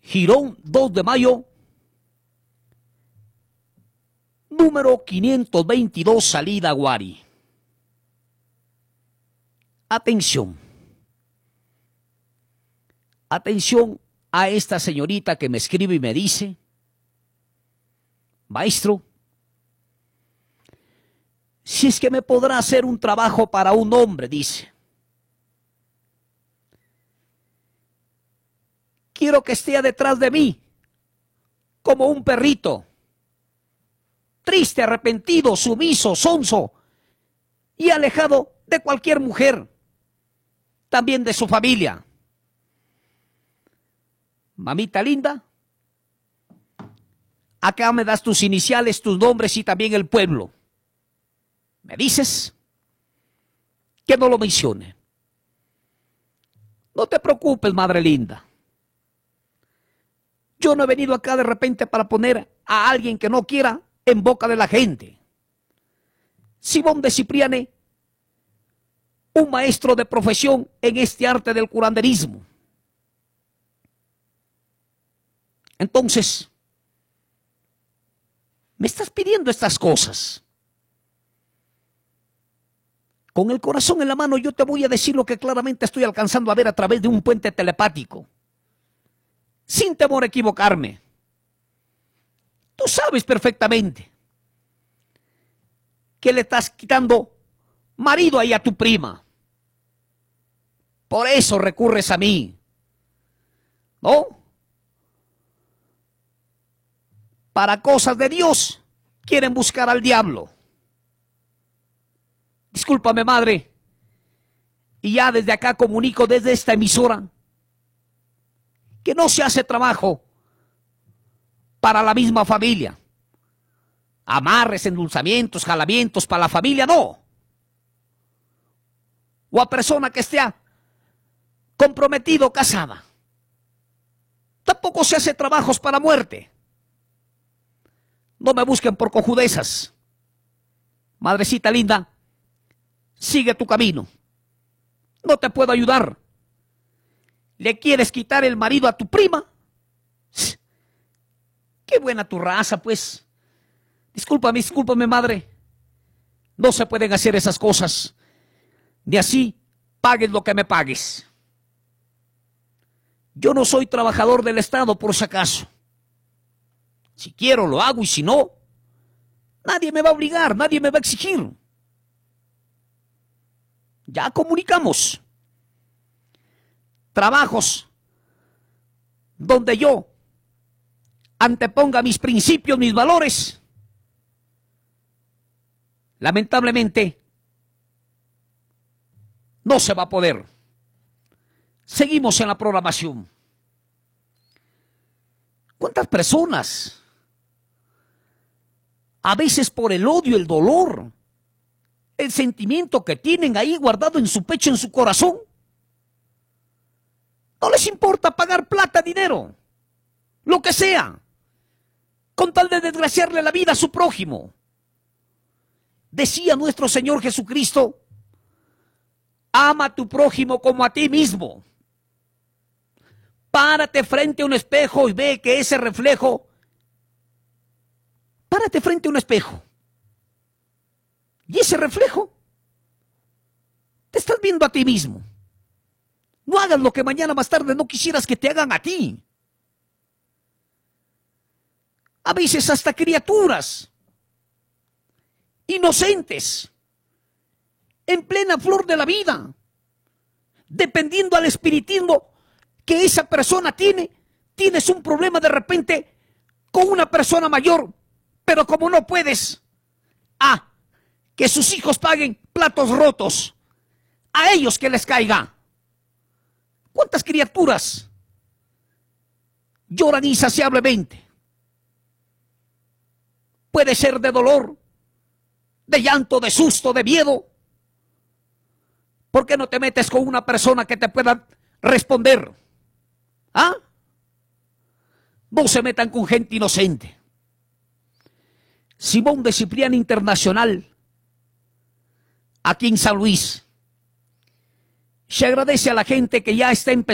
Girón, 2 de mayo, número 522, salida Guari. Atención. Atención a esta señorita que me escribe y me dice: maestro, si es que me podrá hacer un trabajo para un hombre, dice. Quiero que esté detrás de mí, como un perrito, triste, arrepentido, sumiso, sonso y alejado de cualquier mujer, también de su familia. Mamita linda, acá me das tus iniciales, tus nombres y también el pueblo. ¿Me dices? Que no lo mencione. No te preocupes, madre linda. Yo no he venido acá de repente para poner a alguien que no quiera en boca de la gente. Simón de Cipriane, un maestro de profesión en este arte del curanderismo. Entonces, me estás pidiendo estas cosas. Con el corazón en la mano yo te voy a decir lo que claramente estoy alcanzando a ver a través de un puente telepático, sin temor a equivocarme. Tú sabes perfectamente que le estás quitando marido ahí a tu prima. Por eso recurres a mí, ¿no? Para cosas de Dios quieren buscar al diablo. Discúlpame, madre, y ya desde acá comunico desde esta emisora que no se hace trabajo para la misma familia. Amarres, endulzamientos, jalamientos para la familia, no. O a persona que esté comprometido o casada. Tampoco se hace trabajos para muerte. No me busquen por cojudezas. Madrecita linda, sigue tu camino. No te puedo ayudar. ¿Le quieres quitar el marido a tu prima? Qué buena tu raza, pues. Discúlpame, madre. No se pueden hacer esas cosas. Ni así pagues lo que me pagues. Yo no soy trabajador del Estado, por si acaso. Si quiero, lo hago, y si no, nadie me va a obligar, nadie me va a exigir. Ya comunicamos. Trabajos donde yo anteponga mis principios, mis valores. Lamentablemente, no se va a poder. Seguimos en la programación. ¿Cuántas personas, a veces por el odio, el dolor, el sentimiento que tienen ahí guardado en su pecho, en su corazón, no les importa pagar plata, dinero, lo que sea, con tal de desgraciarle la vida a su prójimo? Decía nuestro Señor Jesucristo: ama a tu prójimo como a ti mismo. Párate frente a un espejo y ve que ese reflejo. Párate frente a un espejo. Y ese reflejo, te estás viendo a ti mismo. No hagas lo que mañana más tarde no quisieras que te hagan a ti. A veces hasta criaturas inocentes, en plena flor de la vida, dependiendo al espiritismo que esa persona tiene, tienes un problema de repente con una persona mayor, pero como no puedes, que sus hijos paguen platos rotos, a ellos que les caiga. ¿Cuántas criaturas lloran insaciablemente? Puede ser de dolor, de llanto, de susto, de miedo. ¿Por qué no te metes con una persona que te pueda responder? No se metan con gente inocente. Simón de Cipriane Internacional, aquí en San Luis. Se agradece a la gente que ya está empezando